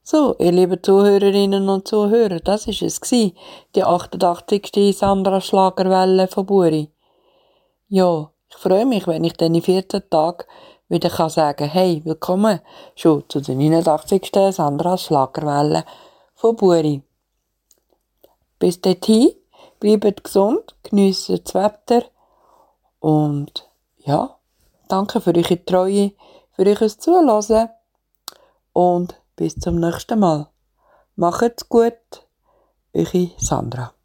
So, ihr lieben Zuhörerinnen und Zuhörer, das war es, die 88. Sandra Schlagerwelle von Buri. Ja, ich freue mich, wenn ich dann in 14 Tagen wieder sagen kann, hey, willkommen schon zu der 89. Sandra Schlagerwelle von Buri. Bis dorthin, bleibt gesund, geniessen das Wetter und ja, danke für eure Treue, für euer Zuhören und bis zum nächsten Mal. Macht's gut, eure Sandra.